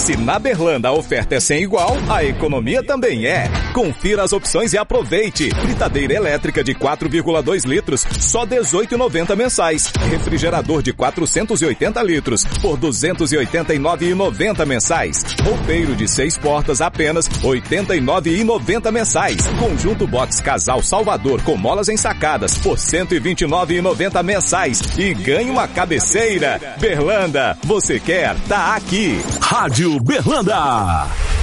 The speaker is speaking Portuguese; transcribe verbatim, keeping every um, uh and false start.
Se na Berlanda a oferta é sem igual, a economia também é. Confira as opções e aproveite. Fritadeira elétrica de quatro vírgula dois litros, só dezoito reais e noventa centavos mensais. Refrigerador de quatrocentos e oitenta litros, por duzentos e oitenta e nove reais e noventa centavos mensais. Roupeiro de seis portas, apenas oitenta e nove reais e noventa centavos mensais. Conjunto box casal Salvador com molas ensacadas, por cento e vinte e nove reais e noventa centavos mensais. E ganhe uma cabeceira. Berlanda, você quer? Tá aqui. Rádio Berlanda.